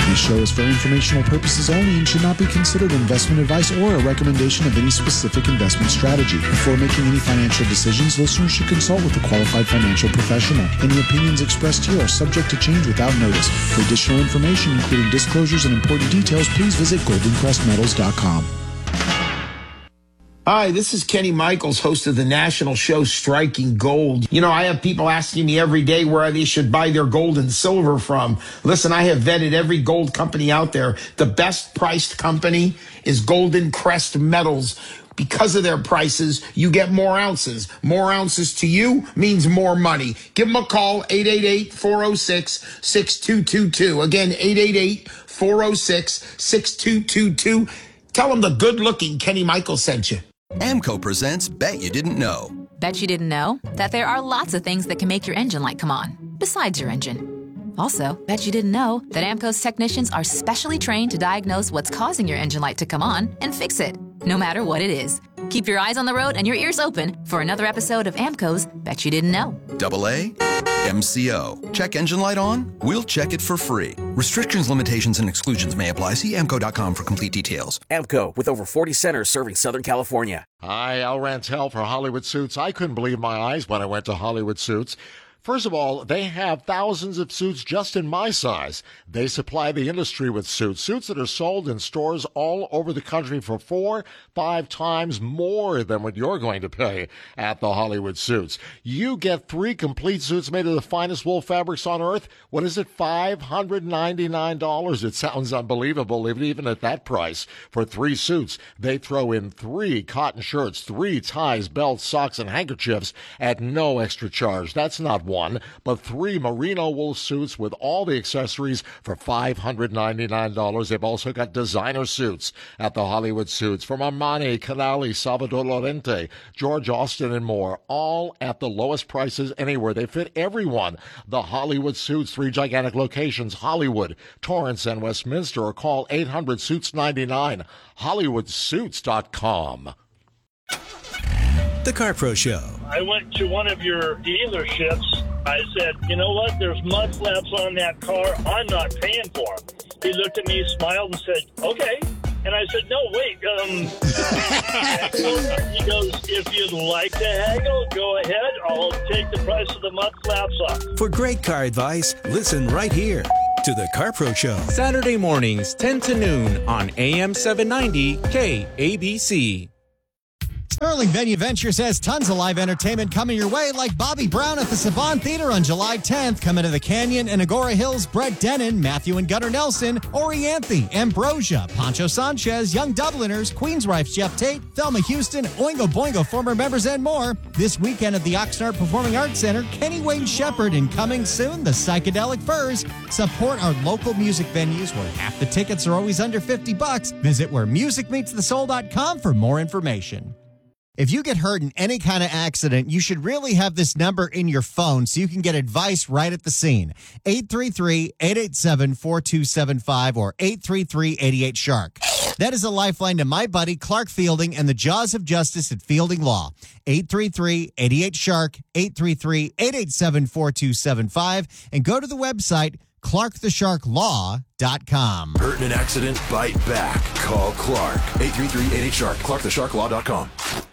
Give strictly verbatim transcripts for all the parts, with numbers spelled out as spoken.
This show is for informational purposes only and should not be considered investment advice or a recommendation of any specific investment strategy. Before making any financial decisions, listeners should consult with a qualified financial professional. Any opinions expressed here are subject to change without notice. For additional information, including disclosures and important details, please visit golden crest metals dot com. Hi, this is Kenny Michaels, host of the national show Striking Gold. You know, I have people asking me every day where they should buy their gold and silver from. Listen, I have vetted every gold company out there. The best priced company is Golden Crest Metals. Because of their prices, you get more ounces. More ounces to you means more money. Give them a call, eight eight eight, four oh six, six two two two. Again, eight eight eight, four oh six, six two two two. Tell them the good-looking Kenny Michaels sent you. AMCO presents Bet You Didn't Know. Bet you didn't know that there are lots of things that can make your engine light come on, besides your engine. Also, bet you didn't know that AMCO's technicians are specially trained to diagnose what's causing your engine light to come on and fix it, no matter what it is. Keep your eyes on the road and your ears open for another episode of AMCO's Bet You Didn't Know. Double A, M C O. Check engine light on? We'll check it for free. Restrictions, limitations, and exclusions may apply. See amco dot com for complete details. AMCO, with over forty centers serving Southern California. Hi, Al Rantel for Hollywood Suits. I couldn't believe my eyes when I went to Hollywood Suits. First of all, they have thousands of suits just in my size. They supply the industry with suits, suits that are sold in stores all over the country for four, five times more than what you're going to pay at the Hollywood Suits. You get three complete suits made of the finest wool fabrics on earth. What is it, five hundred ninety-nine dollars? It sounds unbelievable, even at that price. For three suits, they throw in three cotton shirts, three ties, belts, socks, and handkerchiefs at no extra charge. That's not one, but three merino wool suits with all the accessories for five hundred ninety-nine dollars. They've also got designer suits at the Hollywood Suits from Armani, Canali, Salvador Lorente, George Austin, and more, all at the lowest prices anywhere. They fit everyone. The Hollywood Suits, three gigantic locations, Hollywood, Torrance, and Westminster, or call eight hundred suits ninety-nine, hollywood suits dot com. The Car Pro Show. I went to one of your dealerships. I said, you know what? There's mud flaps on that car. I'm not paying for them. He looked at me, smiled, and said, okay. And I said, no, wait. Um, he goes, if you'd like to haggle, go ahead. I'll take the price of the mud flaps off. For great car advice, listen right here to The Car Pro Show. Saturday mornings, ten to noon on A M seven ninety K A B C. Sterling Venue Ventures has tons of live entertainment coming your way, like Bobby Brown at the Savant Theater on July tenth, coming to the Canyon and Agora Hills, Brett Dennen, Matthew and Gunnar Nelson, Orianthe, Ambrosia, Pancho Sanchez, Young Dubliners, Queensrife's Jeff Tate, Thelma Houston, Oingo Boingo former members, and more. This weekend at the Oxnard Performing Arts Center, Kenny Wayne Shepherd, and coming soon, the Psychedelic Furs. Support our local music venues where half the tickets are always under fifty bucks. Visit where music meets the soul dot com for more information. If you get hurt in any kind of accident, you should really have this number in your phone so you can get advice right at the scene. eight three three, eight eight seven, four two seven five or eight three three, eight eight, shark. That is a lifeline to my buddy Clark Fielding and the Jaws of Justice at Fielding Law. eight three three, eight eight, shark, eight three three, eight eight seven, four two seven five, and go to the website clark the shark law dot com. Hurt in an accident? Bite back. Call Clark. eight three three, eight eight, shark. clark the shark law dot com.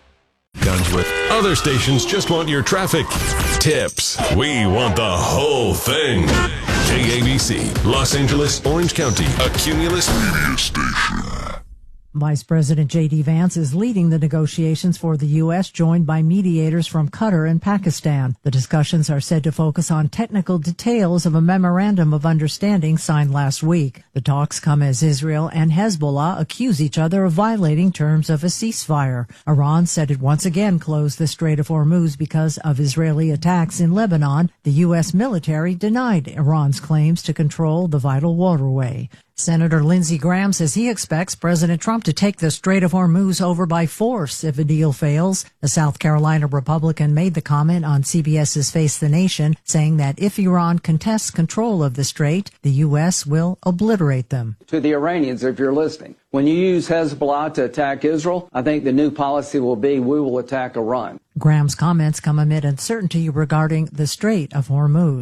Guns with other stations just want your traffic tips. We want the whole thing. K A B C, Los Angeles, Orange County, a Cumulus media station. Vice President J D. Vance is leading the negotiations for the U S, joined by mediators from Qatar and Pakistan. The discussions are said to focus on technical details of a memorandum of understanding signed last week. The talks come as Israel and Hezbollah accuse each other of violating terms of a ceasefire. Iran said it once again closed the Strait of Hormuz because of Israeli attacks in Lebanon. The U S military denied Iran's claims to control the vital waterway. Senator Lindsey Graham says he expects President Trump to take the Strait of Hormuz over by force if a deal fails. The South Carolina Republican made the comment on CBS's Face the Nation, saying that if Iran contests control of the strait, the U S will obliterate them. To the Iranians, if you're listening, when you use Hezbollah to attack Israel, I think the new policy will be we will attack Iran. Graham's comments come amid uncertainty regarding the Strait of Hormuz.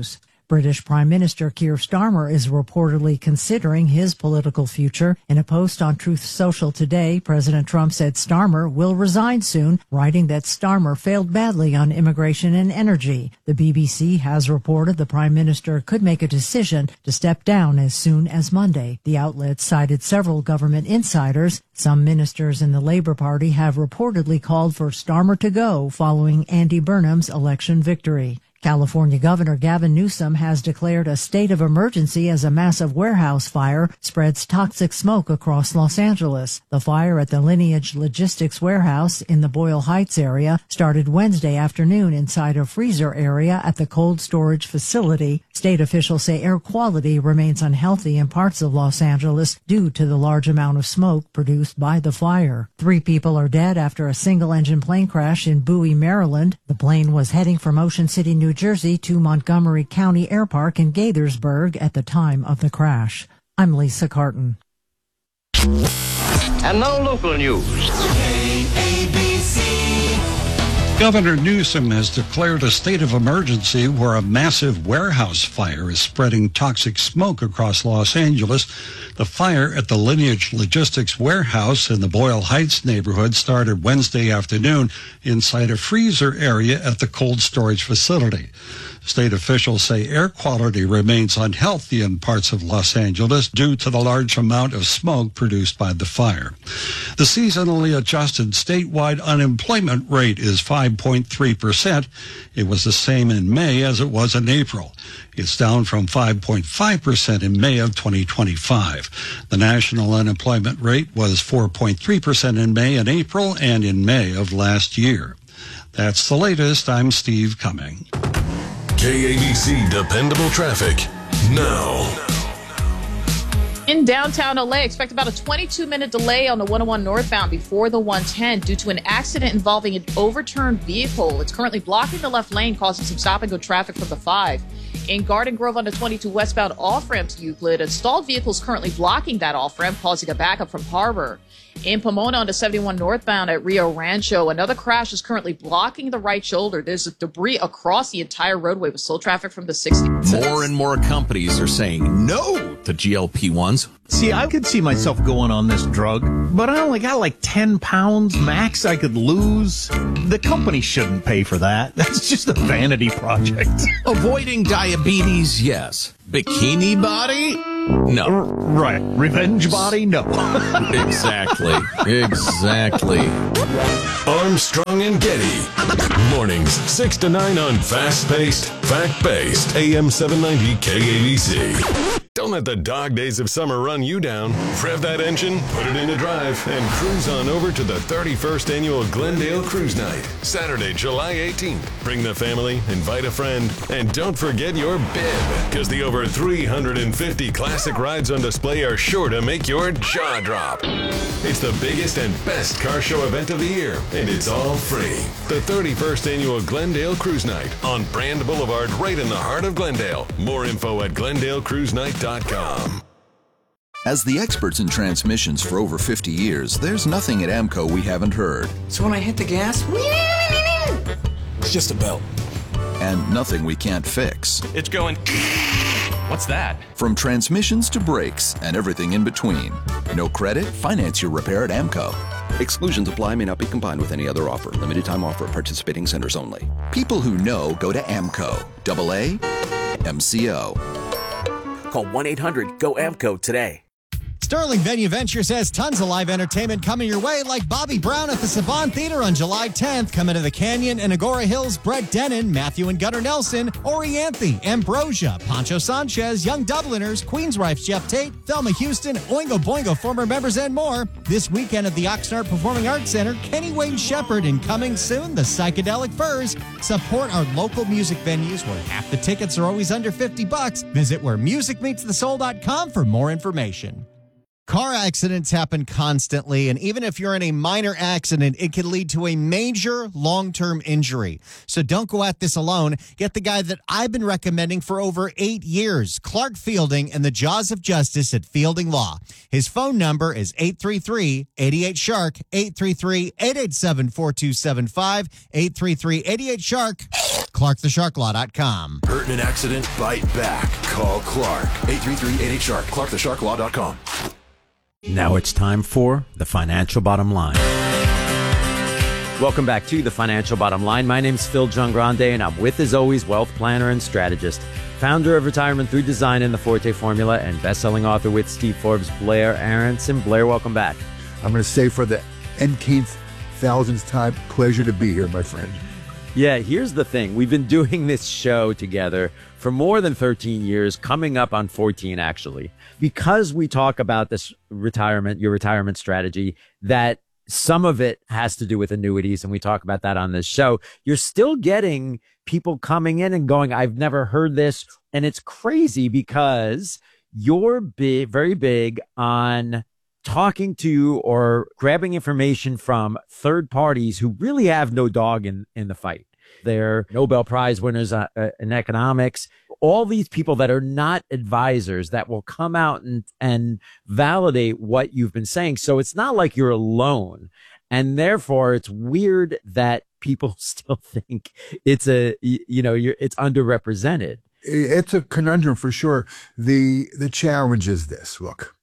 British Prime Minister Keir Starmer is reportedly considering his political future. In a post on Truth Social today, President Trump said Starmer will resign soon, writing that Starmer failed badly on immigration and energy. The B B C has reported the Prime Minister could make a decision to step down as soon as Monday. The outlet cited several government insiders. Some ministers in the Labour Party have reportedly called for Starmer to go following Andy Burnham's election victory. California Governor Gavin Newsom has declared a state of emergency as a massive warehouse fire spreads toxic smoke across Los Angeles. The fire at the Lineage Logistics warehouse in the Boyle Heights area started Wednesday afternoon inside a freezer area at the cold storage facility. State officials say air quality remains unhealthy in parts of Los Angeles due to the large amount of smoke produced by the fire. Three people are dead after a single-engine plane crash in Bowie, Maryland. The plane was heading from Ocean City, New Jersey to Montgomery County Air Park in Gaithersburg at the time of the crash. I'm Lisa Carton. And now local news. A B C. Governor Newsom has declared a state of emergency where a massive warehouse fire is spreading toxic smoke across Los Angeles. The fire at the Lineage Logistics warehouse in the Boyle Heights neighborhood started Wednesday afternoon inside a freezer area at the cold storage facility. State officials say air quality remains unhealthy in parts of Los Angeles due to the large amount of smoke produced by the fire. The seasonally adjusted statewide unemployment rate is five point three percent. It was the same in May as it was in April. It's down from five point five percent in May of twenty twenty-five. The national unemployment rate was four point three percent in May and April and in May of last year. That's the latest. I'm Steve Cumming. K A B C Dependable Traffic now. In downtown L A, expect about a twenty-two minute delay on the one oh one northbound before the one ten due to an accident involving an overturned vehicle. It's currently blocking the left lane, causing some stop-and-go traffic from the five. In Garden Grove on the twenty-two westbound off-ramp to Euclid, a stalled vehicle is currently blocking that off-ramp, causing a backup from Harbor. In Pomona on the seventy-one northbound at Rio Rancho, another crash is currently blocking the right shoulder. There's debris across the entire roadway with slow traffic from the sixty. More and more companies are saying no to G L P ones. See, I could see myself going on this drug, but I only got like ten pounds max I could lose. The company shouldn't pay for that. That's just a vanity project. Avoiding diabetes, yes. Bikini body? No. R- right. Revenge body? No. Exactly. Exactly. Armstrong and Getty. Mornings, six to nine on fast-paced, fact-based A M seven ninety K A B C. Don't let the dog days of summer run you down. Rev that engine, put it into drive, and cruise on over to the thirty-first Annual Glendale Cruise Night, Saturday, July eighteenth. Bring the family, invite a friend, and don't forget your bib, because the over three hundred fifty classic rides on display are sure to make your jaw drop. It's the biggest and best car show event of the year, and it's all free. The thirty-first Annual Glendale Cruise Night on Brand Boulevard, right in the heart of Glendale. More info at glendale cruise night dot com. As the experts in transmissions for over fifty years, there's nothing at AMCO we haven't heard. So when I hit the gas, it's just a belt. And nothing we can't fix. It's going... What's that? From transmissions to brakes and everything in between. No credit? Finance your repair at AMCO. Exclusions apply, may not be combined with any other offer. Limited time offer at participating centers only. People who know go to AMCO. Double A M C O. Call one eight hundred G O A M C O today. Sterling Venue Ventures has tons of live entertainment coming your way, like Bobby Brown at the Saban Theater on July tenth. Coming to the Canyon and Agora Hills, Brett Dennen, Matthew and Gunnar Nelson, Orianthi, Ambrosia, Pancho Sanchez, Young Dubliners, Queensrife's Jeff Tate, Thelma Houston, Oingo Boingo former members, and more. This weekend at the Oxnard Performing Arts Center, Kenny Wayne Shepherd, and coming soon, the Psychedelic Furs. Support our local music venues where half the tickets are always under fifty bucks. Visit where music meets the soul dot com for more information. Car accidents happen constantly, and even if you're in a minor accident, it can lead to a major long-term injury. So don't go at this alone. Get the guy that I've been recommending for over eight years, Clark Fielding, and the Jaws of Justice at Fielding Law. His phone number is eight three three, eight eight, shark, eight three three, eight eight seven, four two seven five, eight three three, eight eight, shark, clark the shark law dot com. Hurt in an accident? Bite back. Call Clark. eight three three, eight eight, shark, clark the shark law dot com. Now it's time for The Financial Bottom Line. Welcome back to The Financial Bottom Line. My name's Phil Giangrande, and I'm with, as always, wealth planner and strategist, founder of Retirement Through Design and the Forte Formula, and best-selling author with Steve Forbes, Blair Aronson. Blair, welcome back. I'm going to say for the n-th thousandth time, pleasure to be here, my friend. Yeah, here's the thing. We've been doing this show together for more than thirteen years, coming up on fourteen, actually, because we talk about this retirement, your retirement strategy, that some of it has to do with annuities, and we talk about that on this show. You're still getting people coming in and going, I've never heard this. And it's crazy because you're big, very big on talking to or grabbing information from third parties who really have no dog in, in the fight. They're Nobel Prize winners uh, uh, in economics, all these people that are not advisors that will come out and, and validate what you've been saying. So it's not like you're alone. And therefore, it's weird that people still think it's a, you know, you're, it's underrepresented. It's a conundrum for sure. The, the challenge is this. Look,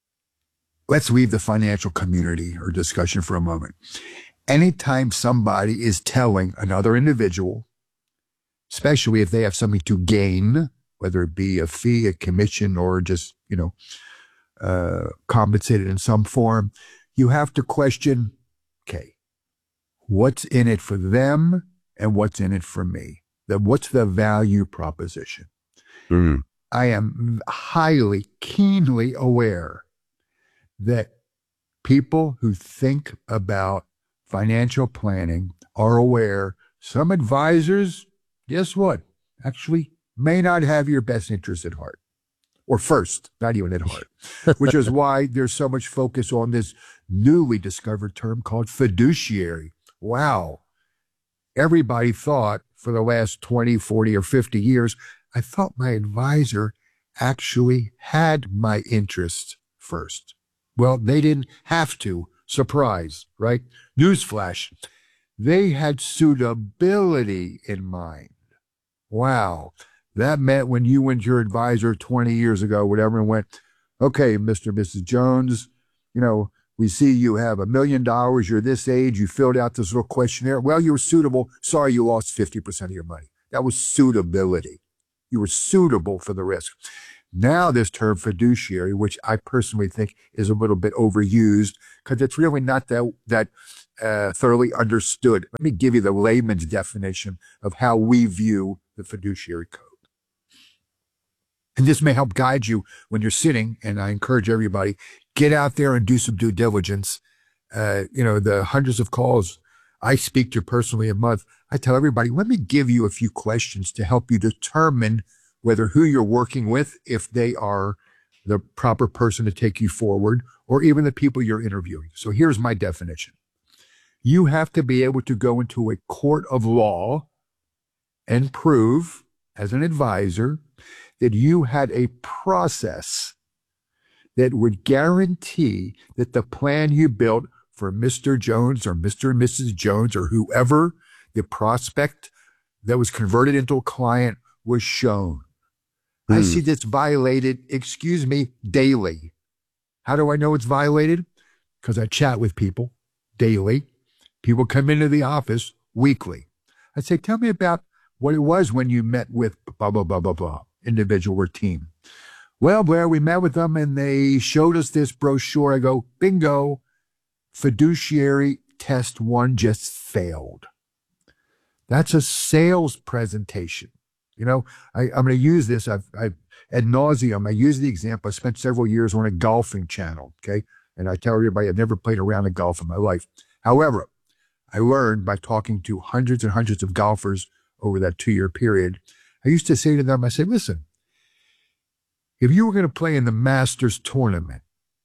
let's leave the financial community or discussion for a moment. Anytime somebody is telling another individual, especially if they have something to gain, whether it be a fee, a commission, or just, you know, uh, compensated in some form, you have to question, okay, what's in it for them and what's in it for me? The, what's the value proposition? Mm. I am highly, keenly aware that people who think about financial planning are aware some advisors, guess what, actually may not have your best interest at heart, or first, not even at heart, which is why there's so much focus on this newly discovered term called fiduciary. Wow. Everybody thought for the last twenty, forty, or fifty years, I thought my advisor actually had my interest first. Well, they didn't have to. Surprise, right? Newsflash. They had suitability in mind. Wow. That meant when you went to your advisor twenty years ago, whatever, and went, okay, Mister and Missus Jones, you know, we see you have a million dollars. You're this age. You filled out this little questionnaire. Well, you were suitable. Sorry, you lost fifty percent of your money. That was suitability. You were suitable for the risk. Now this term fiduciary, which I personally think is a little bit overused because it's really not that, that uh, thoroughly understood. Let me give you the layman's definition of how we view the fiduciary code. And this may help guide you when you're sitting, and I encourage everybody, get out there and do some due diligence. Uh, you know, the hundreds of calls I speak to personally a month, I tell everybody, let me give you a few questions to help you determine whether who you're working with, if they are the proper person to take you forward, or even the people you're interviewing. So here's my definition. You have to be able to go into a court of law and prove, as an advisor, that you had a process that would guarantee that the plan you built for Mister Jones or Mister and Missus Jones or whoever the prospect that was converted into a client was shown. I see this violated, excuse me, daily. How do I know it's violated? Because I chat with people daily. People come into the office weekly. I say, tell me about what it was when you met with blah, blah, blah, blah, blah, individual or team. Well, Blair, we met with them and they showed us this brochure. I go, bingo, fiduciary test one just failed. That's a sales presentation. You know, I, I'm going to use this. I've, I've ad nauseum. I use the example. I spent several years on a golfing channel. Okay. And I tell everybody I've never played a round of golf in my life. However, I learned by talking to hundreds and hundreds of golfers over that two year period. I used to say to them, I said, listen, if you were going to play in the Masters tournament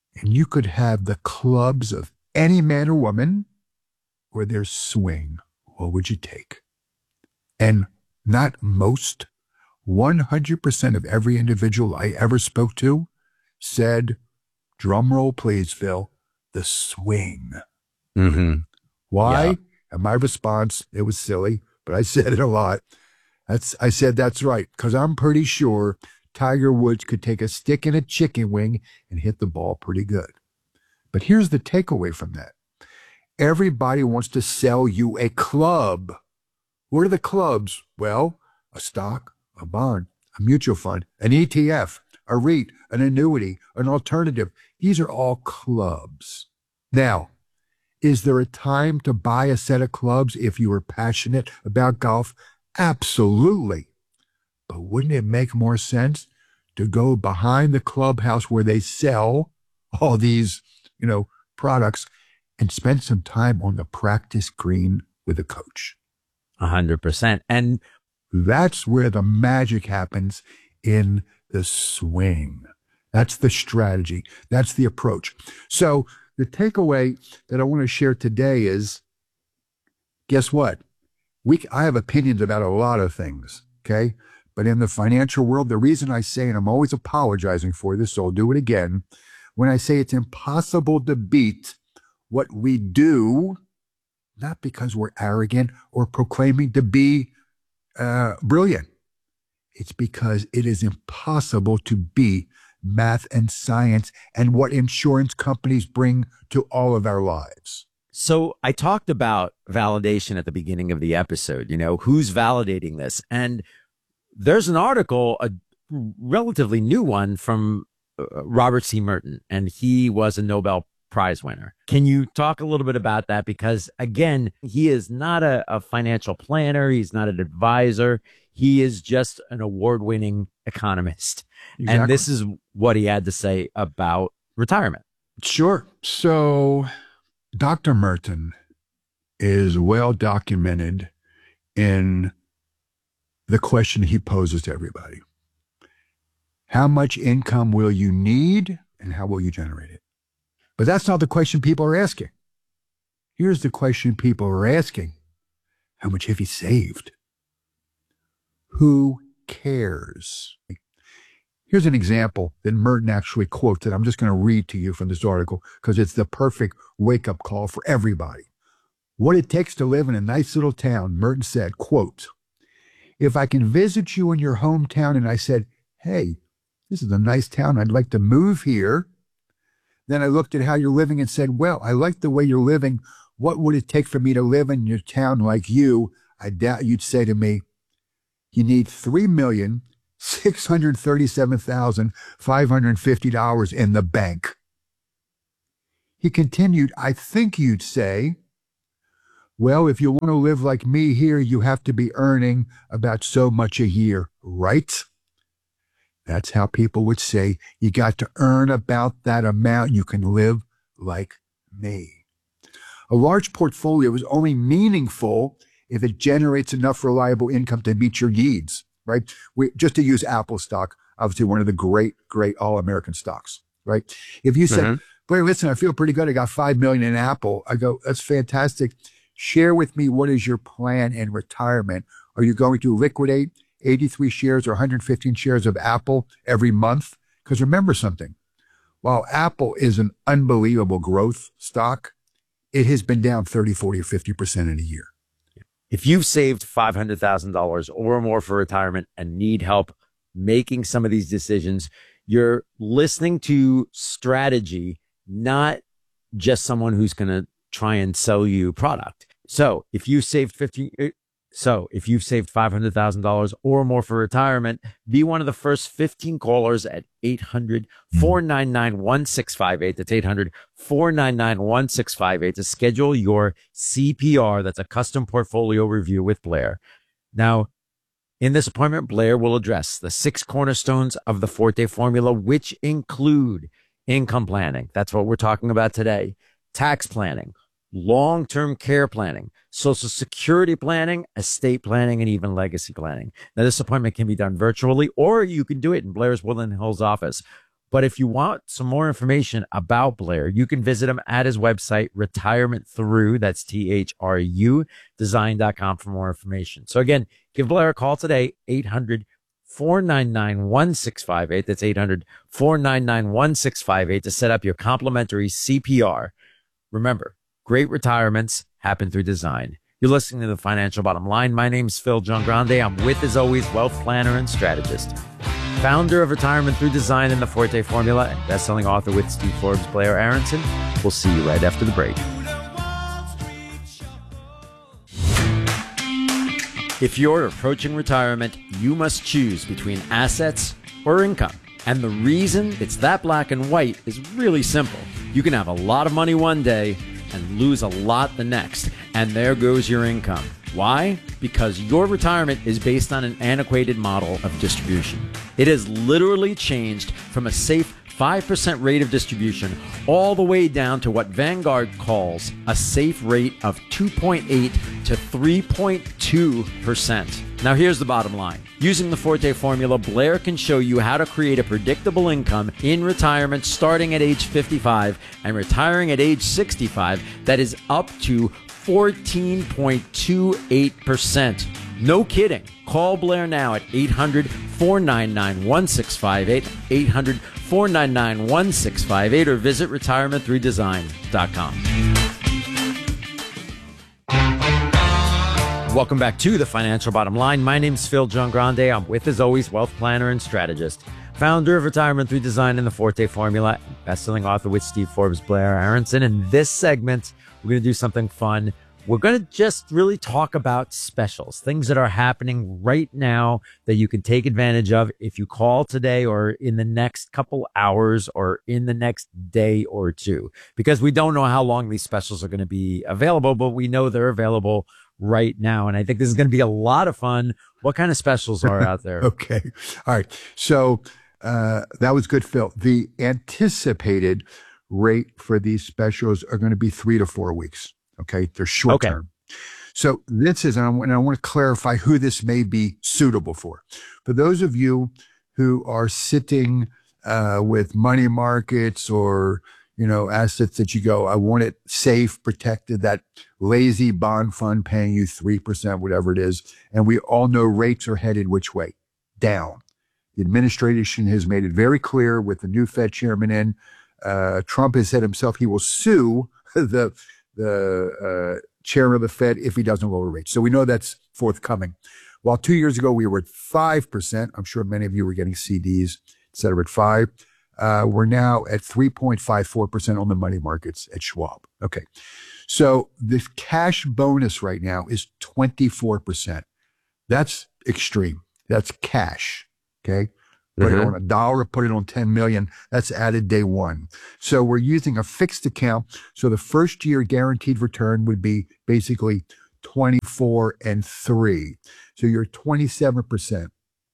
and you could have the clubs of any man or woman or their swing, what would you take? And not most, one hundred percent of every individual I ever spoke to said, drum roll please, Phil, the swing. Mm-hmm. Why? Yeah. And my response, it was silly, but I said it a lot. That's I said, that's right, because I'm pretty sure Tiger Woods could take a stick and a chicken wing and hit the ball pretty good. But here's the takeaway from that. Everybody wants to sell you a club. What are the clubs? Well, a stock, a bond, a mutual fund, an E T F, a REIT, an annuity, an alternative. These are all clubs. Now, is there a time to buy a set of clubs if you are passionate about golf? Absolutely. But wouldn't it make more sense to go behind the clubhouse where they sell all these, you know, products and spend some time on the practice green with a coach? A hundred percent. And that's where the magic happens in the swing. That's the strategy. That's the approach. So the takeaway that I want to share today is, guess what? We, I have opinions about a lot of things, okay? But in the financial world, the reason I say, and I'm always apologizing for this, so I'll do it again, when I say it's impossible to beat what we do, not because we're arrogant or proclaiming to be uh, brilliant. It's because it is impossible to beat math and science and what insurance companies bring to all of our lives. So I talked about validation at the beginning of the episode, you know, who's validating this? And there's an article, a relatively new one from uh, Robert C. Merton, and he was a Nobel Prize winner. Can you talk a little bit about that? Because again, he is not a, a financial planner. He's not an advisor. He is just an award-winning economist. Exactly. And this is what he had to say about retirement. Sure. So Doctor Merton is well documented in the question he poses to everybody. How much income will you need and how will you generate it? But that's not the question people are asking. Here's the question people are asking. How much have you saved? Who cares? Here's an example that Merton actually quotes that I'm just going to read to you from this article because it's the perfect wake-up call for everybody. What it takes to live in a nice little town, Merton said, quote, if I can visit you in your hometown and I said, hey, this is a nice town, I'd like to move here. Then I looked at how you're living and said, well, I like the way you're living. What would it take for me to live in your town like you? I doubt you'd say to me, you need three million six hundred thirty-seven thousand five hundred fifty dollars in the bank. He continued, I think you'd say, well, if you want to live like me here, you have to be earning about so much a year, right? That's how people would say, you got to earn about that amount. You can live like me. A large portfolio is only meaningful if it generates enough reliable income to meet your needs, right? We, just to use Apple stock, obviously one of the great, great all-American stocks, right? If you said, mm-hmm. Blair, listen, I feel pretty good. I got five million in Apple. I go, that's fantastic. Share with me, what is your plan in retirement? Are you going to liquidate eighty-three shares or one hundred fifteen shares of Apple every month? Because remember something, while Apple is an unbelievable growth stock, it has been down thirty, forty, or fifty percent in a year. If you've saved five hundred thousand dollars or more for retirement and need help making some of these decisions, you're listening to strategy, not just someone who's going to try and sell you product. So if you saved fifty, so if you've saved five hundred thousand dollars or more for retirement, be one of the first fifteen callers at eight hundred, four nine nine, one six five eight. That's eight hundred, four nine nine, one six five eight to schedule your C P R. That's a custom portfolio review with Blair. Now, in this appointment, Blair will address the six cornerstones of the Forte formula, which include income planning. That's what we're talking about today. Tax planning, long-term care planning, Social Security planning, estate planning, and even legacy planning. Now, this appointment can be done virtually, or you can do it in Blair's Woodland Hills office. But if you want some more information about Blair, you can visit him at his website, Retirement Through, that's T H R U, design dot com for more information. So again, give Blair a call today, eight hundred, four nine nine, one six five eight. That's eight hundred, four nine nine, one six five eight to set up your complimentary C P R. Remember, great retirements happen through design. You're listening to The Financial Bottom Line. My name's Phil Giangrande. I'm with, as always, wealth planner and strategist, founder of Retirement Through Design and the Forte Formula, and best-selling author with Steve Forbes, Blair Aronson. We'll see you right after the break. If you're approaching retirement, you must choose between assets or income. And the reason it's that black and white is really simple. You can have a lot of money one day and lose a lot the next, and there goes your income. Why? Because your retirement is based on an antiquated model of distribution. It has literally changed from a safe five percent rate of distribution all the way down to what Vanguard calls a safe rate of two point eight to three point two percent. Now here's the bottom line. Using the Forte Formula, Blair can show you how to create a predictable income in retirement starting at age fifty-five and retiring at age sixty-five that is up to fourteen point two eight percent. No kidding. Call Blair now at eight hundred, four nine nine, one six five eight, eight hundred, four nine nine, one six five eight, or visit retirement through design dot com. Welcome back to The Financial Bottom Line. My name's Phil Giangrande. I'm with, as always, wealth planner and strategist, founder of Retirement Through Design and the Forte Formula, best-selling author with Steve Forbes, Blair Aronson. In this segment, we're going to do something fun. We're going to just really talk about specials, things that are happening right now that you can take advantage of if you call today or in the next couple hours or in the next day or two, because we don't know how long these specials are going to be available, but we know they're available right now. And I think this is going to be a lot of fun. What kind of specials are out there? Okay. All right. So uh, that was good, Phil. The anticipated rate for these specials are going to be three to four weeks. Okay. They're short okay. term. So this is, and I, and I want to clarify who this may be suitable for. For those of you who are sitting uh, with money markets or, you know, assets that you go, I want it safe, protected, that lazy bond fund paying you three percent, whatever it is. And we all know rates are headed which way? Down. The administration has made it very clear with the new Fed chairman in. Uh, Trump has said himself he will sue the, the uh, chairman of the Fed if he doesn't lower rates. So we know that's forthcoming. While two years ago we were at five percent, I'm sure many of you were getting C Ds, et cetera, at five. Uh, we're now at three point five four percent on the money markets at Schwab. Okay. So the cash bonus right now is twenty-four percent. That's extreme. That's cash. Okay. Put mm-hmm. it on a dollar, put it on ten million. That's added day one. So we're using a fixed account. So the first year guaranteed return would be basically twenty-four and three. So you're twenty-seven percent.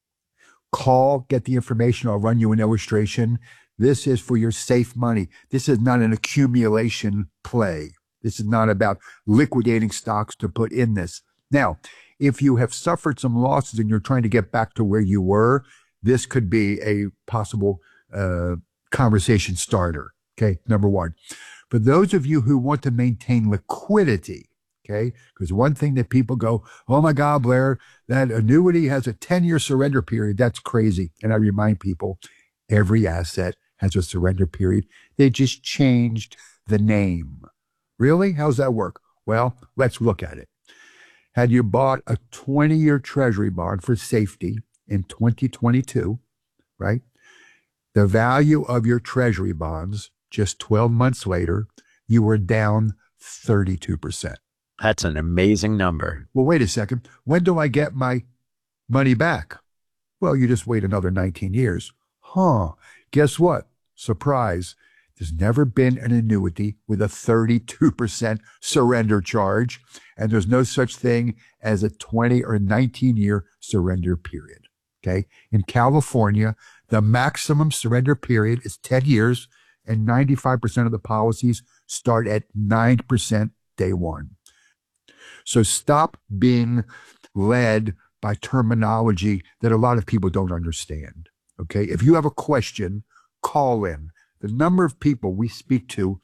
Call, get the information. I'll run you an illustration. This is for your safe money. This is not an accumulation play. This is not about liquidating stocks to put in this. Now, if you have suffered some losses and you're trying to get back to where you were, this could be a possible uh, conversation starter. Okay, number one. For those of you who want to maintain liquidity, okay, because one thing that people go, oh my God, Blair, that annuity has a ten-year surrender period. That's crazy. And I remind people, every asset has a surrender period. They just changed the name. Really? How's that work? Well, let's look at it. Had you bought a twenty-year treasury bond for safety in twenty twenty-two, right? The value of your treasury bonds just twelve months later, you were down thirty-two percent. That's an amazing number. Well, wait a second. When do I get my money back? Well, you just wait another nineteen years. Huh. Guess what? Surprise. There's never been an annuity with a thirty-two percent surrender charge, and there's no such thing as a twenty or nineteen year surrender period. Okay. In California, the maximum surrender period is ten years, and ninety-five percent of the policies start at nine percent day one. So stop being led by terminology that a lot of people don't understand. Okay. If you have a question, call in, the number of people we speak to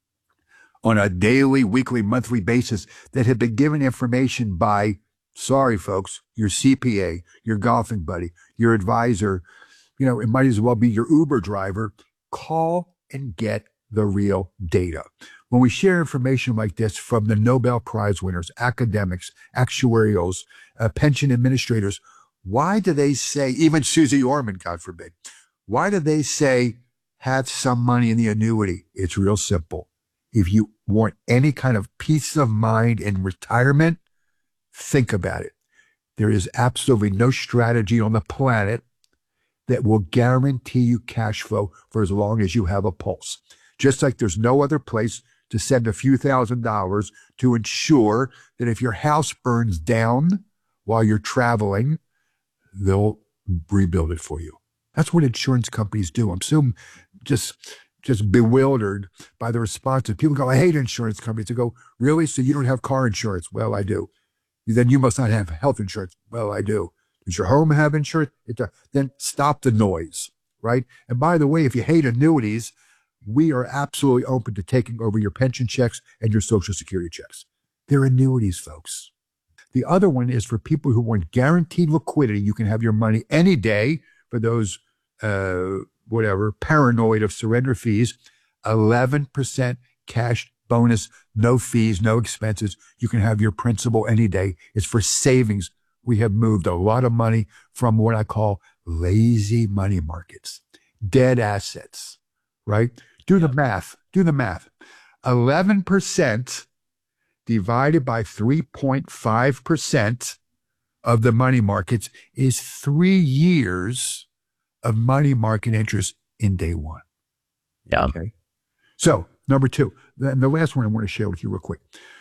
on a daily, weekly, monthly basis that have been given information by, sorry folks, your C P A, your golfing buddy, your advisor, you know, it might as well be your Uber driver. Call and get the real data. When we share information like this from the Nobel Prize winners, academics, actuarials, uh, pension administrators, why do they say, even Susie Orman, God forbid, why do they say have some money in the annuity? It's real simple. If you want any kind of peace of mind in retirement, think about it. There is absolutely no strategy on the planet that will guarantee you cash flow for as long as you have a pulse. Just like there's no other place to send a few thousand dollars to ensure that if your house burns down while you're traveling, they'll rebuild it for you. That's what insurance companies do. I'm so just just bewildered by the response. People go, I hate insurance companies. They go, really? So you don't have car insurance? Well, I do. Then you must not have health insurance. Well, I do. Does your home have insurance? It does. Then stop the noise, right? And by the way, if you hate annuities, we are absolutely open to taking over your pension checks and your Social Security checks. They're annuities, folks. The other one is for people who want guaranteed liquidity. You can have your money any day for those, uh, whatever, paranoid of surrender fees, eleven percent cash bonus, no fees, no expenses. You can have your principal any day. It's for savings. We have moved a lot of money from what I call lazy money markets, dead assets, right? Do the math. Do the math. eleven percent divided by three point five percent of the money markets is three years of money market interest in day one. Yeah. Okay. So, number two, and the last one I want to share with you real quick.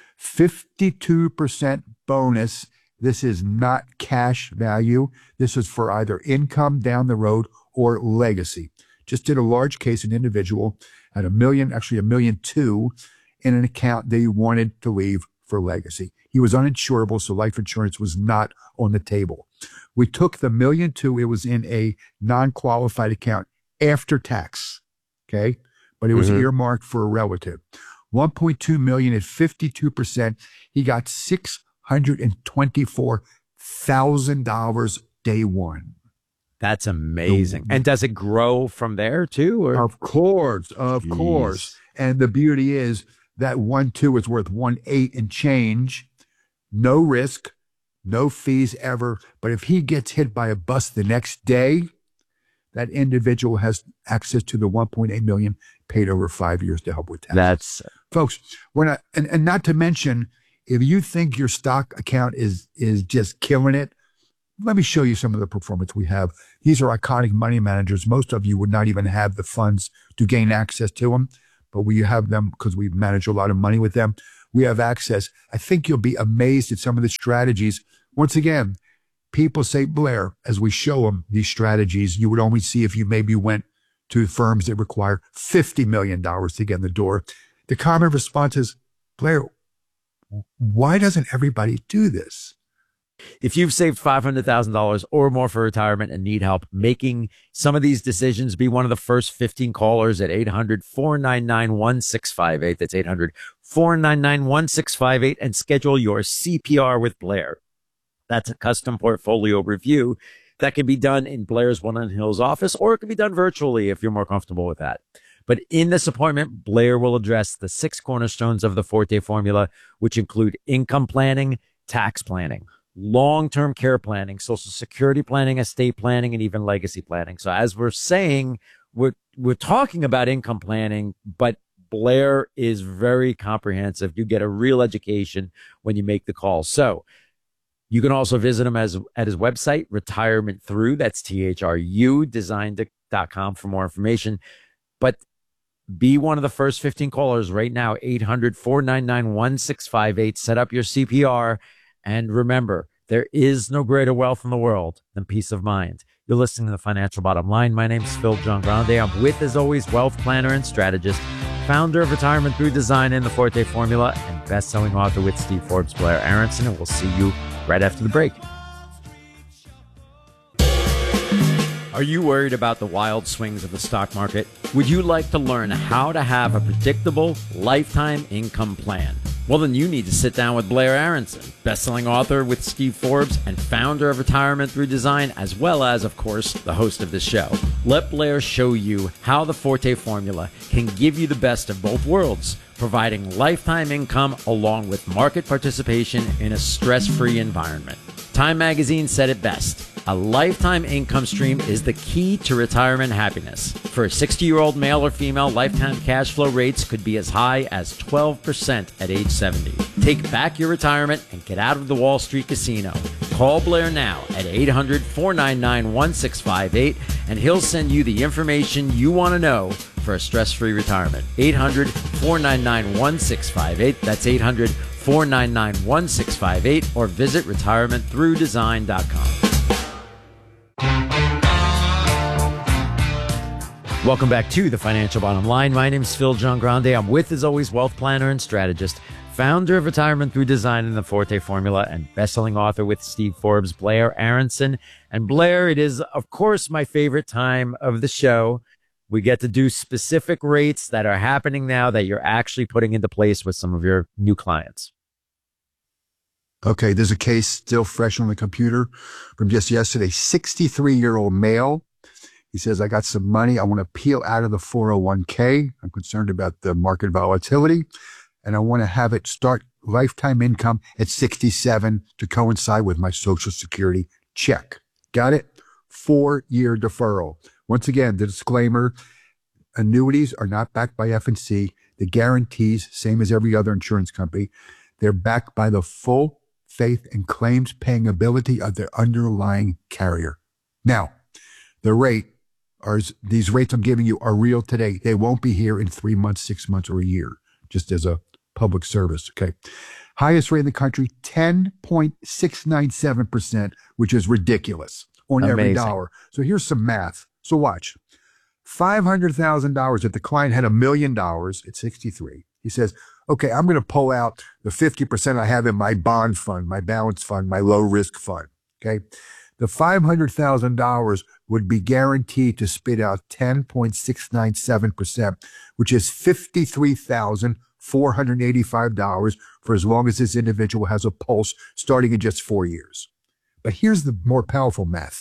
fifty-two percent bonus. This is not cash value. This is for either income down the road or legacy. Just did a large case, an individual had a million, actually a million two in an account that he wanted to leave for legacy. He was uninsurable, so life insurance was not on the table. We took the million two, it was in a non-qualified account after tax, okay? But it was mm-hmm. earmarked for a relative. one point two million at fifty-two percent, he got six hundred twenty-four thousand dollars day one. That's amazing. And does it grow from there too? Or? Of course, of Jeez. course. And the beauty is that one two is worth one eight and change. No risk, no fees ever. But if he gets hit by a bus the next day, that individual has access to the one point eight million paid over five years to help with taxes. That's folks. We're not, and, and not to mention, if you think your stock account is is just killing it, let me show you some of the performance we have. These are iconic money managers. Most of you would not even have the funds to gain access to them, but we have them because we manage a lot of money with them. We have access. I think you'll be amazed at some of the strategies. Once again, people say, Blair, as we show them these strategies, you would only see if you maybe went to firms that require fifty million dollars to get in the door. The common response is, Blair, why doesn't everybody do this? If you've saved five hundred thousand dollars or more for retirement and need help making some of these decisions, be one of the first fifteen callers at eight hundred, four nine nine, one six five eight. That's eight hundred, four nine nine, one six five eight, and schedule your C P R with Blair. That's a custom portfolio review that can be done in Blair's Woodland Hills office, or it can be done virtually if you're more comfortable with that. But in this appointment, Blair will address the six cornerstones of the Forte formula, which include income planning, tax planning, long-term care planning, Social Security planning, estate planning, and even legacy planning. So as we're saying, we're, we're talking about income planning, but Blair is very comprehensive. You get a real education when you make the call. So you can also visit him as, at his website, Retirement Through. That's T H R U, designed dot com for more information. But be one of the first fifteen callers right now, eight hundred, four nine nine, one six five eight. Set up your C P R. And remember, there is no greater wealth in the world than peace of mind. You're listening to The Financial Bottom Line. My name is Phil John Grande. I'm with, as always, wealth planner and strategist, founder of Retirement Through Design and the Forte Formula, and best-selling author with Steve Forbes, Blair Aronson. And we'll see you right after the break. Are you worried about the wild swings of the stock market? Would you like to learn how to have a predictable lifetime income plan? Well, then you need to sit down with Blair Aronson, best-selling author with Steve Forbes and founder of Retirement Through Design, as well as, of course, the host of this show. Let Blair show you how the Forte Formula can give you the best of both worlds, providing lifetime income along with market participation in a stress-free environment. Time Magazine said it best. A lifetime income stream is the key to retirement happiness. For a sixty-year-old male or female, lifetime cash flow rates could be as high as twelve percent at age seventy. Take back your retirement and get out of the Wall Street casino. Call Blair now at eight hundred, four nine nine, one six five eight and he'll send you the information you want to know for a stress-free retirement. eight hundred, four nine nine, one six five eight. That's eight hundred, four nine nine, one six five eight or visit retirement through design dot com. Welcome back to the Financial Bottom Line. My name is Phil John Grande. I'm with, as always, wealth planner and strategist, founder of Retirement Through Design and the Forte Formula, and best-selling author with Steve Forbes, Blair Aronson. And Blair, it is, of course, my favorite time of the show. We get to do specific rates that are happening now that you're actually putting into place with some of your new clients. Okay, there's a case still fresh on the computer from just yesterday. sixty-three-year-old male. He says, I got some money. I want to peel out of the four oh one k. I'm concerned about the market volatility, and I want to have it start lifetime income at sixty-seven to coincide with my Social Security check. Got it? Four-year deferral. Once again, the disclaimer, annuities are not backed by F and C. The guarantees, same as every other insurance company, they're backed by the full faith and claims paying ability of their underlying carrier. Now, the rate, are, these rates I'm giving you are real today. They won't be here in three months, six months, or a year, just as a public service, okay? Highest rate in the country, ten point six nine seven percent, which is ridiculous on Amazing. Every dollar. So here's some math. So watch. five hundred thousand dollars, if the client had a million dollars at sixty-three, he says, okay, I'm going to pull out the fifty percent I have in my bond fund, my balance fund, my low risk fund, okay? The five hundred thousand dollars would be guaranteed to spit out ten point six nine seven percent, which is fifty-three thousand four hundred eighty-five dollars for as long as this individual has a pulse starting in just four years. But here's the more powerful math.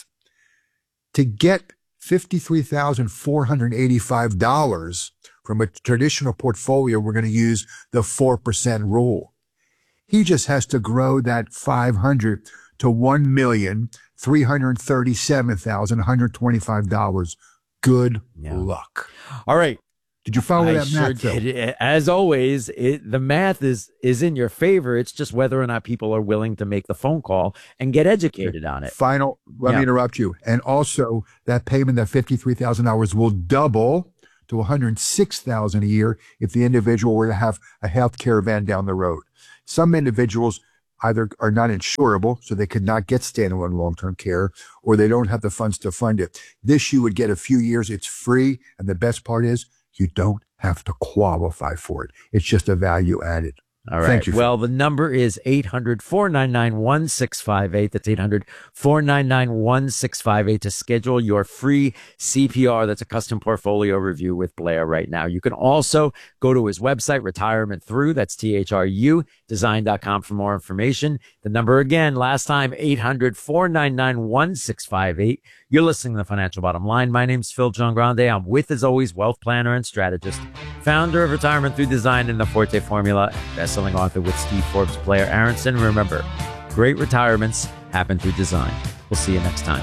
To get fifty-three thousand four hundred eighty-five dollars from a traditional portfolio, we're going to use the four percent rule. He just has to grow that five hundred to one million three hundred thirty-seven thousand one hundred twenty-five dollars. Good yeah. luck. All right. Did you follow I that sure math? Phil? Did. As always, it, the math is is in your favor. It's just whether or not people are willing to make the phone call and get educated on it. Final, let yeah. me interrupt you. And also, that payment, that fifty-three thousand dollars, will double to one hundred six thousand dollars a year if the individual were to have a health care event down the road. Some individuals either are not insurable, so they could not get standalone long-term care, or they don't have the funds to fund it. This you would get a few years. It's free, and the best part is you don't have to qualify for it. It's just a value added. All right. Thank you. Well, the number is eight hundred, four nine nine, one six five eight. That's eight hundred, four nine nine, one six five eight to schedule your free C P R. That's a custom portfolio review with Blair right now. You can also go to his website, Retirement Through. That's T H R U, design dot com for more information. The number again, last time, eight hundred, four nine nine, one six five eight. You're listening to The Financial Bottom Line. My name's Phil John Grande. I'm with, as always, wealth planner and strategist, founder of Retirement Through Design and the Forte Formula, best-selling author with Steve Forbes, Blair Aronson. Remember, great retirements happen through design. We'll see you next time.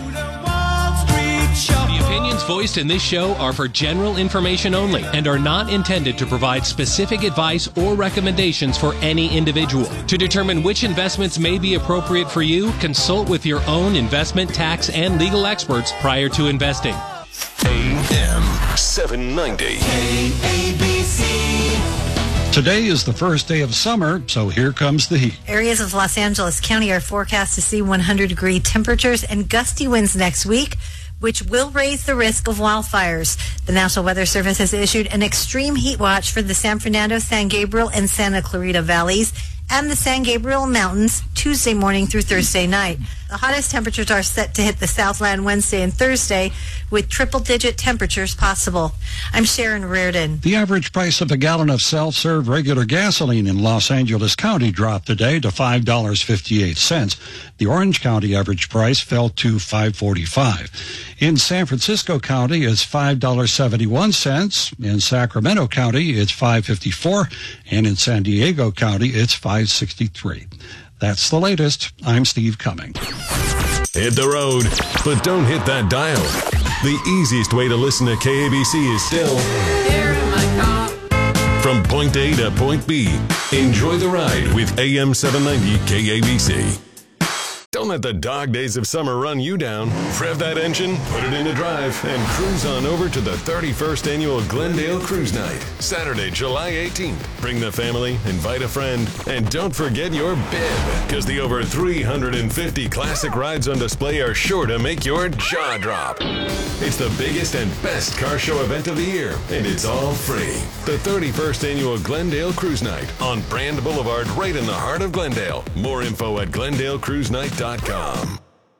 The opinions voiced in this show are for general information only and are not intended to provide specific advice or recommendations for any individual. To determine which investments may be appropriate for you, consult with your own investment, tax, and legal experts prior to investing. A M seven ninety. A B C. Today is the first day of summer, so here comes the heat. Areas of Los Angeles County are forecast to see one hundred degree temperatures and gusty winds next week, which will raise the risk of wildfires. The National Weather Service has issued an extreme heat watch for the San Fernando, San Gabriel, and Santa Clarita valleys and the San Gabriel Mountains, two Tuesday morning through Thursday night. The hottest temperatures are set to hit the Southland Wednesday and Thursday, with triple-digit temperatures possible. I'm Sharon Reardon. The average price of a gallon of self-serve regular gasoline in Los Angeles County dropped today to five dollars and fifty-eight cents. The Orange County average price fell to five dollars and forty-five cents. In San Francisco County, it's five dollars and seventy-one cents. In Sacramento County, it's five dollars and fifty-four cents. And in San Diego County, it's five dollars and sixty-three cents. That's the latest. I'm Steve Cumming. Hit the road, but don't hit that dial. The easiest way to listen to K A B C is still here in my car. From point A to point B, enjoy the ride with A M seven ninety K A B C. Don't let the dog days of summer run you down. Rev that engine, put it into drive, and cruise on over to the thirty-first Annual Glendale Cruise Night, Saturday, July eighteenth. Bring the family, invite a friend, and don't forget your bib, because the over three hundred fifty classic rides on display are sure to make your jaw drop. It's the biggest and best car show event of the year, and it's all free. The thirty-first Annual Glendale Cruise Night on Brand Boulevard, right in the heart of Glendale. More info at glendale cruise night dot com.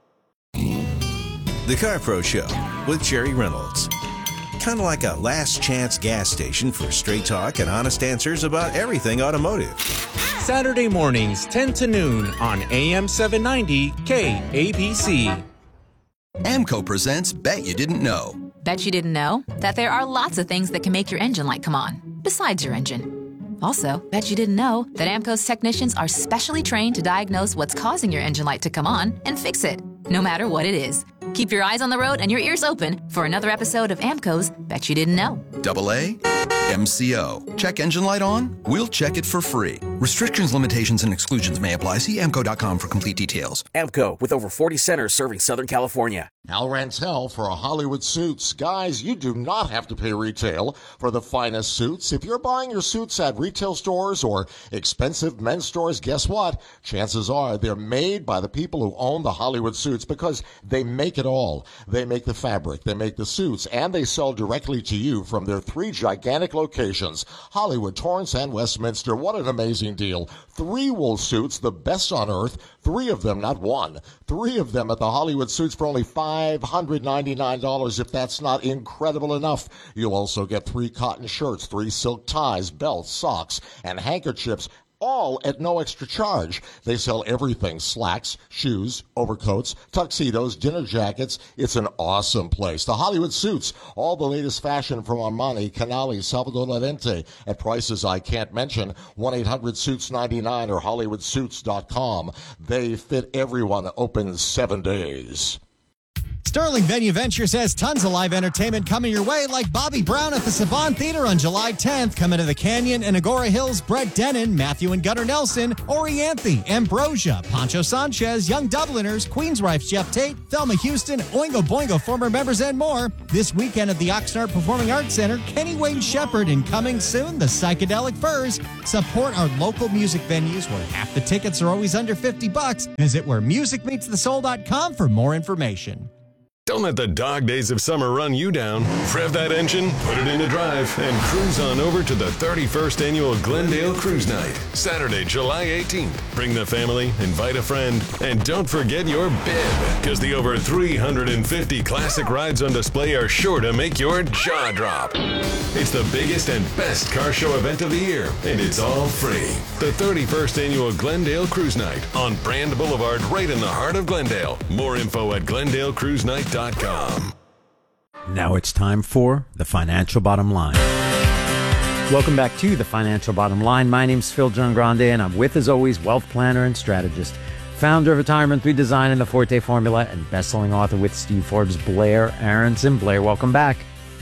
The Car Pro Show with Jerry Reynolds. Kind of like a last chance gas station for straight talk and honest answers about everything automotive. Saturday mornings, ten to noon on A M seven ninety K A B C. AMCO presents Bet You Didn't Know. Bet you didn't know that there are lots of things that can make your engine light come on, besides your engine. Also, bet you didn't know that AMCO's technicians are specially trained to diagnose what's causing your engine light to come on and fix it, no matter what it is. Keep your eyes on the road and your ears open for another episode of AMCO's Bet You Didn't Know. Double A, M C O. Check engine light on? We'll check it for free. Restrictions, limitations, and exclusions may apply. See amco dot com for complete details. AMCO, with over forty centers serving Southern California. Al Rantel for a Hollywood Suits. Guys, you do not have to pay retail for the finest suits. If you're buying your suits at retail stores or expensive men's stores, guess what? Chances are they're made by the people who own the Hollywood Suits, because they make it all. They make the fabric, they make the suits, and they sell directly to you from their three gigantic locations: Hollywood, Torrance, and Westminster. What an amazing deal. Three wool suits, the best on earth. Three of them, not one. Three of them at the Hollywood Suits for only five hundred ninety-nine dollars. If that's not incredible enough, you'll also get three cotton shirts, three silk ties, belts, socks, and handkerchiefs, all at no extra charge. They sell everything: slacks, shoes, overcoats, tuxedos, dinner jackets. It's an awesome place. The Hollywood Suits, all the latest fashion from Armani, Canali, Salvador Lorente, at prices I can't mention. one eight hundred suits ninety-nine or hollywood suits dot com. They fit everyone, open seven days. Sterling Venue Ventures has tons of live entertainment coming your way, like Bobby Brown at the Savant Theater on July tenth. Coming to the Canyon and Agora Hills, Brett Dennen, Matthew and Gunnar Nelson, Orianthi, Ambrosia, Pancho Sanchez, Young Dubliners, Queensrife's Jeff Tate, Thelma Houston, Oingo Boingo former members, and more. This weekend at the Oxnard Performing Arts Center, Kenny Wayne Shepherd, and coming soon, the Psychedelic Furs. Support our local music venues where half the tickets are always under fifty bucks. Visit where music meets the soul dot com for more information. Don't let the dog days of summer run you down. Rev that engine, put it into drive, and cruise on over to the thirty-first Annual Glendale Cruise Night, Saturday, July eighteenth. Bring the family, invite a friend, and don't forget your bib, because the over three hundred fifty classic rides on display are sure to make your jaw drop. It's the biggest and best car show event of the year, and it's all free. The thirty-first Annual Glendale Cruise Night on Brand Boulevard, right in the heart of Glendale. More info at glendale cruise night dot com. Now it's time for The Financial Bottom Line. Welcome back to The Financial Bottom Line. My name's Phil John Grande, and I'm with, as always, wealth planner and strategist, founder of Retirement through Design and the Forte Formula, and best-selling author with Steve Forbes, Blair Aronson. Blair, welcome back.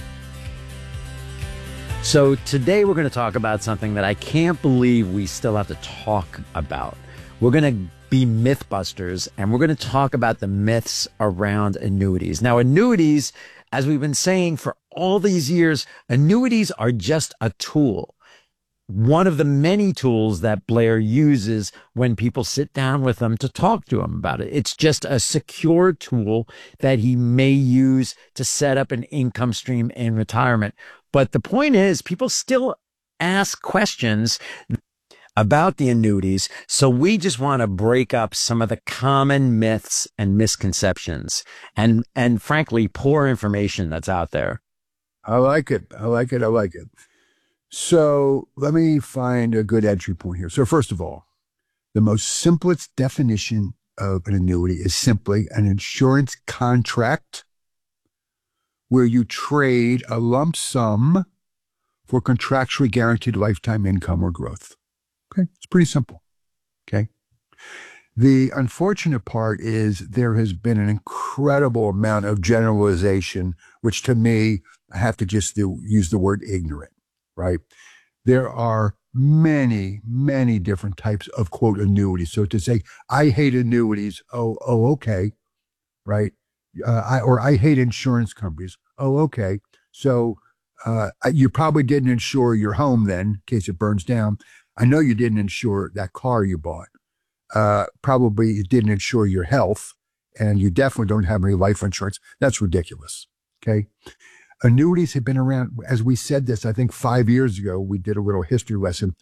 So today we're going to talk about something that I can't believe we still have to talk about. We're going to be Mythbusters, and we're going to talk about the myths around annuities. Now, annuities, as we've been saying for all these years, annuities are just a tool. One of the many tools that Blair uses when people sit down with him to talk to him about it. It's just a secure tool that he may use to set up an income stream in retirement. But the point is, people still ask questions about the annuities. So we just want to break up some of the common myths and misconceptions and, and frankly, poor information that's out there. I like it. I like it. I like it. So let me find a good entry point here. So first of all, the most simplest definition of an annuity is simply an insurance contract where you trade a lump sum for contractually guaranteed lifetime income or growth. Okay, it's pretty simple. Okay. The unfortunate part is there has been an incredible amount of generalization, which to me, I have to just do, use the word ignorant, right? There are many, many different types of, quote, annuities. So to say, I hate annuities, oh, oh, okay, right? Uh, I, or I hate insurance companies, oh, okay. So uh, you probably didn't insure your home then, in case it burns down. I know you didn't insure that car you bought. Uh, probably you didn't insure your health, and you definitely don't have any life insurance. That's ridiculous, okay? Annuities have been around, as we said this, I think five years ago, we did a little history lesson,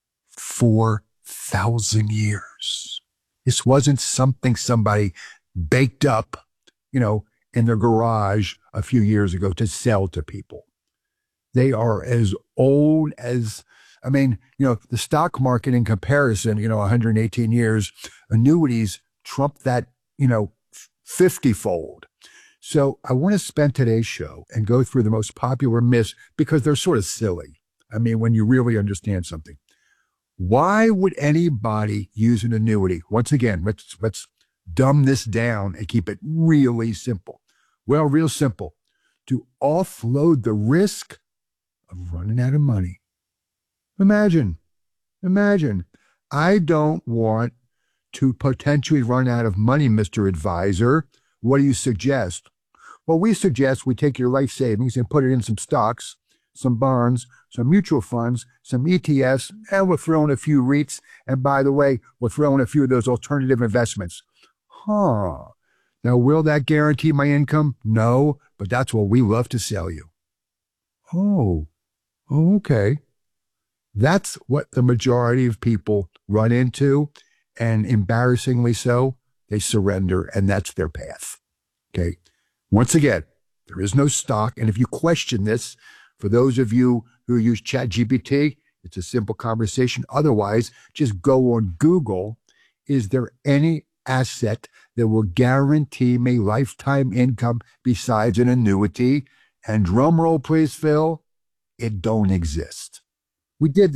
four thousand years. This wasn't something somebody baked up, you know, in their garage a few years ago to sell to people. They are as old as, I mean, you know, the stock market in comparison, you know, one hundred eighteen years, annuities trump that, you know, fifty-fold. So I want to spend today's show and go through the most popular myths because they're sort of silly. I mean, when you really understand something. Why would anybody use an annuity? Once again, let's, let's dumb this down and keep it really simple. Well, real simple. To offload the risk of running out of money. Imagine, imagine, I don't want to potentially run out of money, Mister Advisor. What do you suggest? Well, we suggest we take your life savings and put it in some stocks, some bonds, some mutual funds, some E T Fs, and we'll throw in a few REITs. And by the way, we'll throw in a few of those alternative investments. Huh. Now, will that guarantee my income? No, but that's what we love to sell you. Oh, okay. That's what the majority of people run into, and embarrassingly so, they surrender, and that's their path. Okay. Once again, there is no stock. And if you question this, for those of you who use ChatGPT, it's a simple conversation. Otherwise, just go on Google. Is there any asset that will guarantee me lifetime income besides an annuity? And drum roll, please, Phil, it don't exist. We did.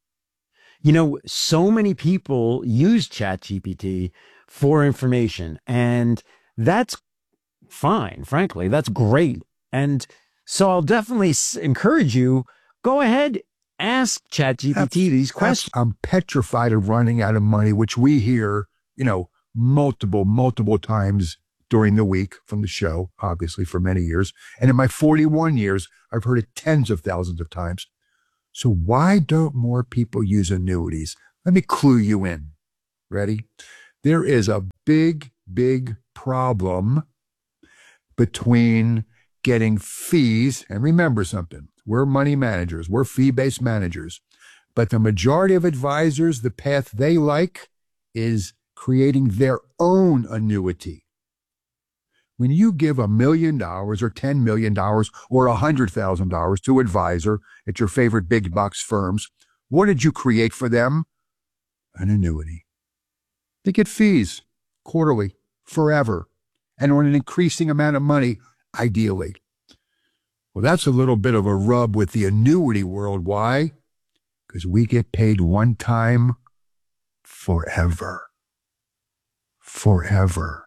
You know, so many people use ChatGPT for information, and that's fine, frankly. That's great. And so I'll definitely encourage you, go ahead, ask ChatGPT these questions. I'm petrified of running out of money, which we hear, you know, multiple, multiple times during the week from the show, obviously for many years. And in my forty-one years, I've heard it tens of thousands of times. So why don't more people use annuities? Let me clue you in. Ready? There is a big, big problem between getting fees, and remember something, we're money managers, we're fee-based managers, but the majority of advisors, the path they like is creating their own annuity. When you give a million dollars or ten million dollars or one hundred thousand dollars to an advisor at your favorite big box firms, what did you create for them? An annuity. They get fees quarterly, forever, and on an increasing amount of money, ideally. Well, that's a little bit of a rub with the annuity world. Why? Because we get paid one time forever. Forever.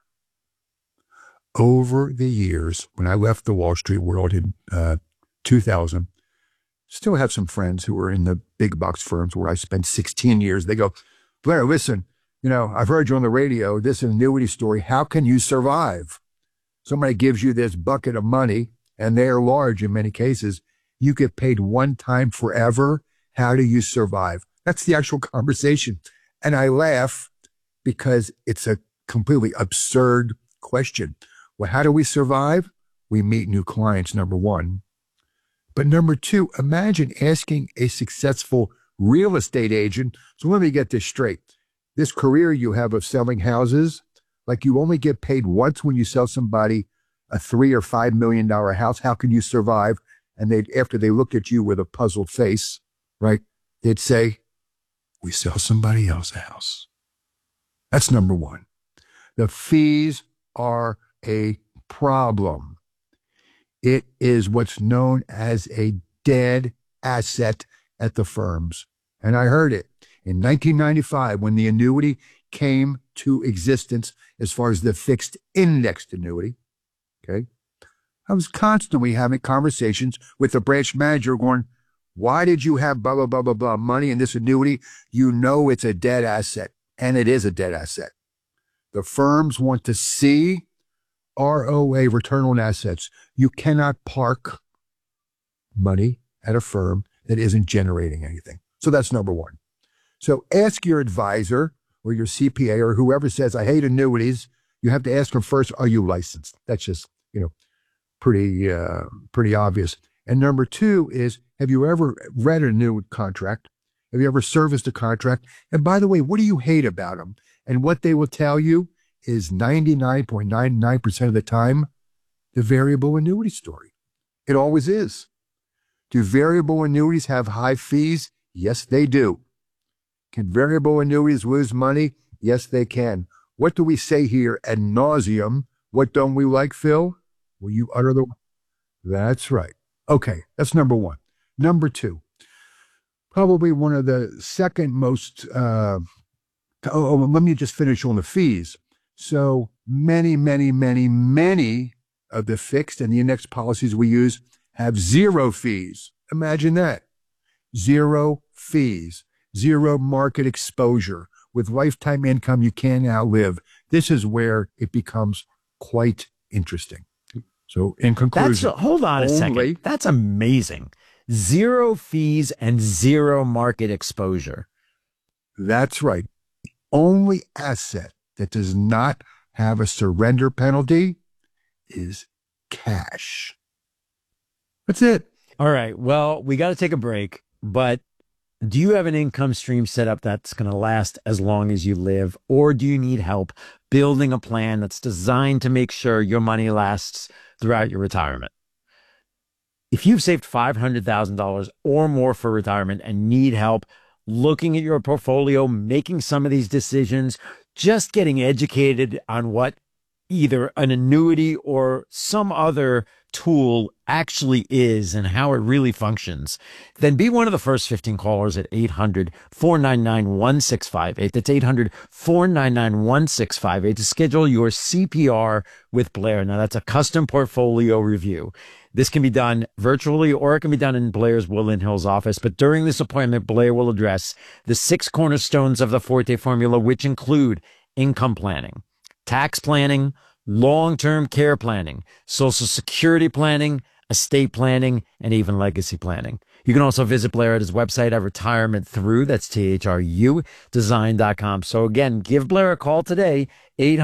Over the years, when I left the Wall Street world in uh, two thousand, still have some friends who are in the big box firms where I spent sixteen years. They go, Blair, listen, you know, I've heard you on the radio, this annuity story. How can you survive? Somebody gives you this bucket of money, and they are large in many cases. You get paid one time forever. How do you survive? That's the actual conversation. And I laugh because it's a completely absurd question. Well, how do we survive? We meet new clients, number one. But number two, imagine asking a successful real estate agent. So let me get this straight. This career you have of selling houses, like you only get paid once when you sell somebody a three or five million dollar house. How can you survive? And they, after they look at you with a puzzled face, right, they'd say, we sell somebody else a house. That's number one. The fees are a problem. It is what's known as a dead asset at the firms. And I heard it in nineteen ninety-five when the annuity came to existence as far as the fixed indexed annuity. Okay. I was constantly having conversations with the branch manager going, why did you have blah, blah, blah, blah, blah money in this annuity? You know it's a dead asset, and it is a dead asset. The firms want to see R O A, return on assets. You cannot park money at a firm that isn't generating anything. So that's number one. So ask your advisor or your C P A or whoever says, I hate annuities. You have to ask them first, are you licensed? That's just, you know, pretty, uh, pretty obvious. And number two is, have you ever read a new contract? Have you ever serviced a contract? And by the way, what do you hate about them? And what they will tell you is ninety-nine point nine nine percent of the time, the variable annuity story. It always is. Do variable annuities have high fees? Yes, they do. Can variable annuities lose money? Yes, they can. What do we say here ad nauseum? What don't we like, Phil? Will you utter the... That's right. Okay, that's number one. Number two, probably one of the second most... Uh, oh, let me just finish on the fees. So many, many, many, many of the fixed and the index policies we use have zero fees. Imagine that. Zero fees. Zero market exposure. With lifetime income you can't outlive. This is where it becomes quite interesting. So in conclusion... That's, hold on a only, second. That's amazing. Zero fees and zero market exposure. That's right. The only asset that does not have a surrender penalty is cash. That's it. All right. Well, we got to take a break, but do you have an income stream set up that's going to last as long as you live, or do you need help building a plan that's designed to make sure your money lasts throughout your retirement? If you've saved five hundred thousand dollars or more for retirement and need help looking at your portfolio, making some of these decisions, just getting educated on what either an annuity or some other tool actually is and how it really functions, then be one of the first fifteen callers at eight hundred, four nine nine, one six five eight. That's eight hundred, four nine nine, one six five eight to schedule your C P R with Blair. Now, that's a custom portfolio review. This can be done virtually or it can be done in Blair's Woodland Hills office. But during this appointment, Blair will address the six cornerstones of the Forte formula, which include income planning, tax planning, long-term care planning, Social Security planning, estate planning, and even legacy planning. You can also visit Blair at his website at Retirement Through, that's T H R U, design dot com. So again, give Blair a call today, eight hundred